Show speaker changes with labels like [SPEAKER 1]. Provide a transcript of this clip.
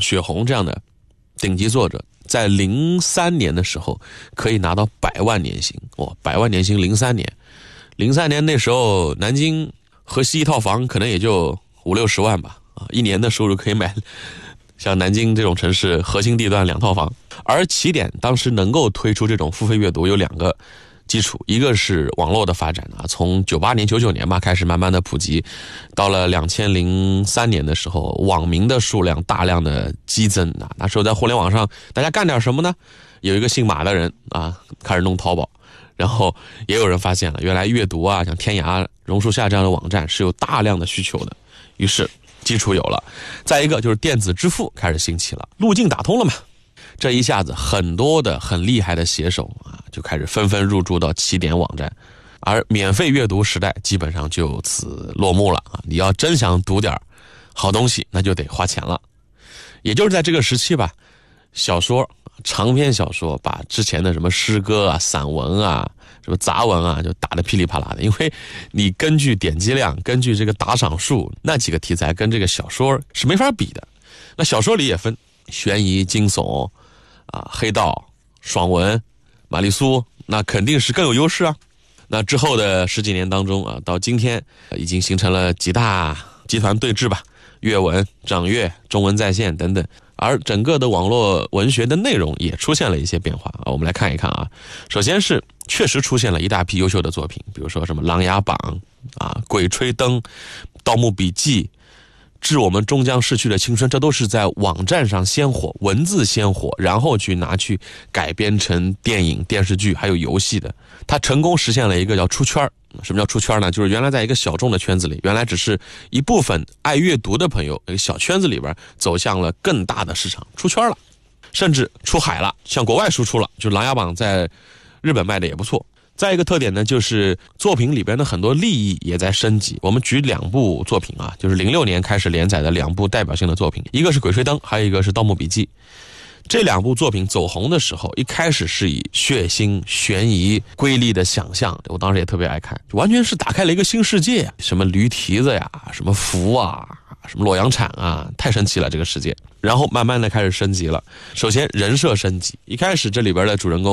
[SPEAKER 1] 雪红这样的顶级作者，在03年的时候可以拿到100万年薪。100万年薪03年那时候南京河西一套房可能也就50-60万吧，一年的收入可以买像南京这种城市核心地段2套房。而起点当时能够推出这种付费阅读有2个基础，一个是网络的发展从98年99年吧开始慢慢的普及，到了2003年的时候，网民的数量大量的激增那时候在互联网上大家干点什么呢？有一个姓马的人开始弄淘宝，然后也有人发现了原来阅读像天涯、榕树下这样的网站是有大量的需求的，于是基础有了。再一个就是电子支付开始兴起了，路径打通了嘛，这一下子很多的很厉害的写手就开始纷纷入驻到起点网站，而免费阅读时代基本上就此落幕了你要真想读点好东西，那就得花钱了。也就是在这个时期吧，小说、长篇小说把之前的什么诗歌散文什么杂文就打得噼里啪啦的，因为你根据点击量，根据这个打赏数，那几个题材跟这个小说是没法比的。那小说里也分悬疑、惊悚黑道、爽文、玛丽苏，那肯定是更有优势那之后的10几年当中到今天已经形成了几大集团对峙吧，阅文、掌阅、中文在线等等。而整个的网络文学的内容也出现了一些变化我们来看一看首先是确实出现了一大批优秀的作品，比如说什么《琅琊榜》鬼吹灯》、《盗墓笔记》、致我们终将逝去的青春，这都是在网站上先火，文字先火，然后拿去改编成电影、电视剧还有游戏的。它成功实现了一个叫出圈。什么叫出圈呢？就是原来在一个小众的圈子里，原来只是一部分爱阅读的朋友，一个小圈子里边走向了更大的市场，出圈了，甚至出海了，向国外输出了。就《琅琊榜》在日本卖的也不错。再一个特点呢，就是作品里边的很多立意也在升级。我们举2部作品就是06年开始连载的2部代表性的作品，一个是《鬼吹灯》，还有一个是《盗墓笔记》。这2部作品走红的时候，一开始是以血腥、悬疑、瑰丽的想象，我当时也特别爱看，完全是打开了一个新世界什么驴蹄子什么符什么洛阳铲太神奇了这个世界。然后慢慢的开始升级了，首先人设升级，一开始这里边的主人公